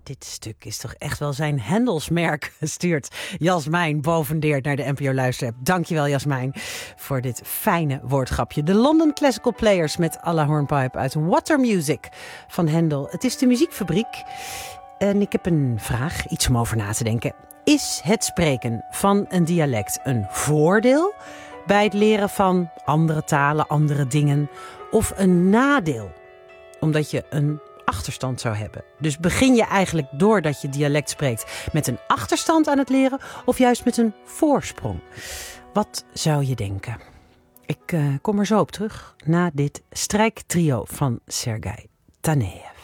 Dit stuk is toch echt wel zijn Hendelsmerk, stuurt Jasmijn Bovendeert naar de NPO Luisterapp. Dankjewel Jasmijn voor dit fijne woordgrapje. De London Classical Players met à la hornpipe uit Water Music van Hendel. Het is de muziekfabriek en ik heb een vraag, iets om over na te denken. Is het spreken van een dialect een voordeel bij het leren van andere talen, andere dingen, of een nadeel? Omdat je een achterstand zou hebben. Dus begin je eigenlijk doordat je dialect spreekt met een achterstand aan het leren of juist met een voorsprong? Wat zou je denken? Ik kom er zo op terug na dit strijktrio van Sergej Tanejev.